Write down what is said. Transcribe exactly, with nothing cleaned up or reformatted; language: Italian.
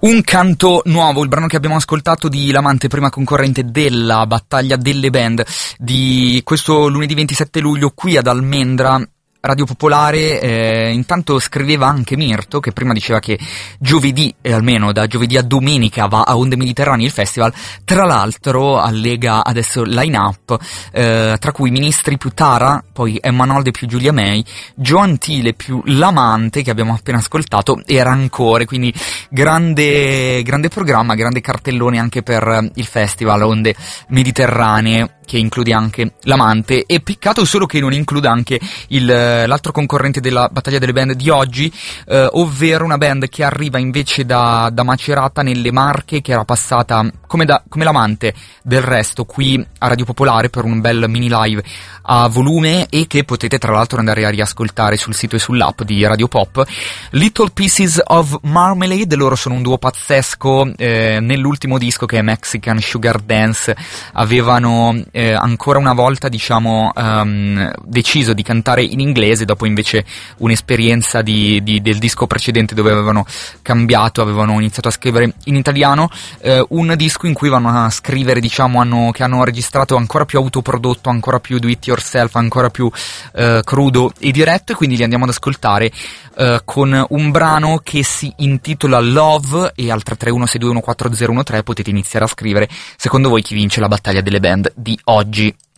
Un canto nuovo, il brano che abbiamo ascoltato di L'Amante, prima concorrente della battaglia delle band di questo lunedì ventisette luglio qui ad Almendra, Radio Popolare. Eh, intanto scriveva anche Mirto, che prima diceva che giovedì, e almeno da giovedì a domenica, va a Onde Mediterranee il festival. Tra l'altro allega adesso line-up, eh, tra cui Ministri più Tara, poi Emma Nolde più Giulia May, Gioantile più L'Amante, che abbiamo appena ascoltato, e Rancore, quindi grande, grande programma, grande cartellone anche per il festival Onde Mediterranee, che include anche L'Amante, e peccato solo che non includa anche il, l'altro concorrente della battaglia delle band di oggi, eh, ovvero una band che arriva invece da, da Macerata nelle Marche, che era passata come, da, come L'Amante del resto qui a Radio Popolare per un bel mini live a volume, e che potete tra l'altro andare a riascoltare sul sito e sull'app di Radio Pop. Little Pieces of Marmalade, loro sono un duo pazzesco, eh, nell'ultimo disco che è Mexican Sugar Dance avevano eh, ancora una volta diciamo um, deciso di cantare in inglese, dopo invece un'esperienza di, di, del disco precedente dove avevano cambiato, avevano iniziato a scrivere in italiano, eh, un disco in cui vanno a scrivere, diciamo, hanno, che hanno registrato ancora più autoprodotto, ancora più do it yourself, ancora più eh, crudo e diretto, e quindi li andiamo ad ascoltare eh, con un brano che si intitola Love, e al tre tre uno sei due uno quattro zero uno tre potete iniziare a scrivere secondo voi chi vince la battaglia delle band di oggi.